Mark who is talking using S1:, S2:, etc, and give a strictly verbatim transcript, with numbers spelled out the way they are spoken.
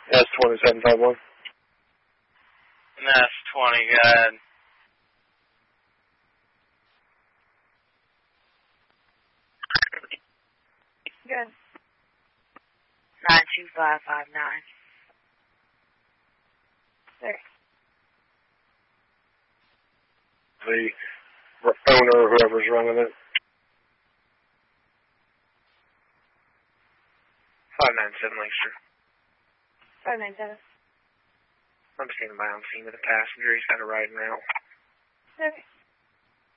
S1: S twenty-seven five one.
S2: And S twenty, go ahead.
S3: Good. nine two five five nine. There.
S1: The owner or whoever's running it.
S4: five nine seven Lancaster.
S3: five nine seven.
S4: I'm standing by on scene with a passenger. He's got a riding route.
S3: Okay.